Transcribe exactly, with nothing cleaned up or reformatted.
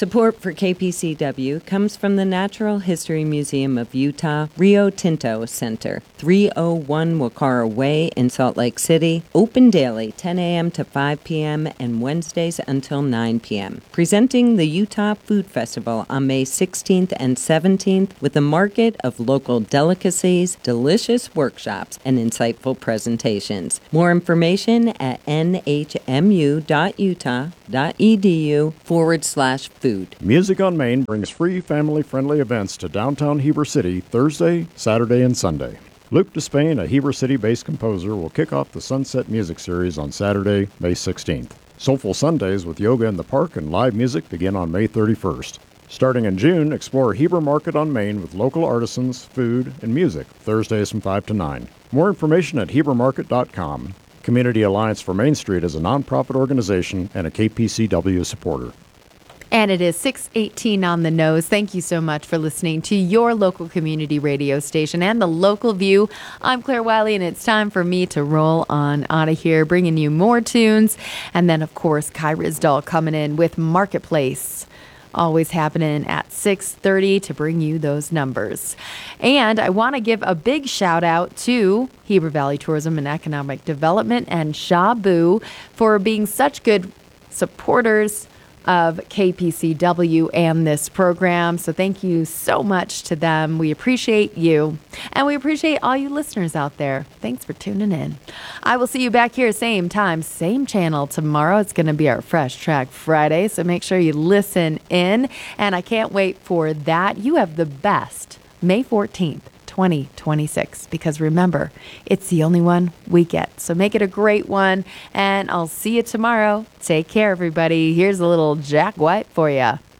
Support for K P C W comes from the Natural History Museum of Utah Rio Tinto Center, three oh one Wakara Way in Salt Lake City, open daily ten a.m. to five p.m. and Wednesdays until nine p.m. Presenting the Utah Food Festival on May sixteenth and seventeenth with a market of local delicacies, delicious workshops, and insightful presentations. More information at nhmu.utah.edu forward slash food. Music on Main brings free family-friendly events to downtown Heber City Thursday, Saturday, and Sunday. Luke Despain, a Heber City-based composer, will kick off the Sunset Music Series on Saturday, May sixteenth. Soulful Sundays with yoga in the park and live music begin on May thirty-first. Starting in June, explore Heber Market on Main with local artisans, food, and music, Thursdays from five to nine. More information at heber market dot com. Community Alliance for Main Street is a nonprofit organization and a K P C W supporter. And it is six eighteen on the nose. Thank you so much for listening to your local community radio station and the Local View. I'm Claire Wiley, and it's time for me to roll on out of here, bringing you more tunes. And then, of course, Kai Rizdal coming in with Marketplace. Always happening at six thirty to bring you those numbers. And I want to give a big shout out to Heber Valley Tourism and Economic Development and Shabu for being such good supporters of K P C W and this program. So thank you so much to them. We appreciate you, and we appreciate all you listeners out there. Thanks for tuning in. I will see you back here same time, same channel tomorrow. It's going to be our Fresh Track Friday, so make sure you listen in, and I can't wait for that. You have the best May fourteenth, twenty twenty-six, because remember, it's the only one we get. So make it a great one, and I'll see you tomorrow. Take care, everybody. Here's a little Jack White for you.